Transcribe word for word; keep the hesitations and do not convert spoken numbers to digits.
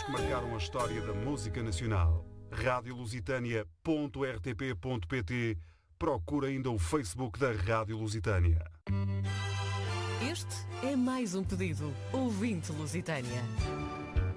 que marcaram a história da música nacional. rádio lusitânia ponto r t p ponto p t. Procura ainda o Facebook da Rádio Lusitânia. Este é mais um pedido. Ouvinte Lusitânia.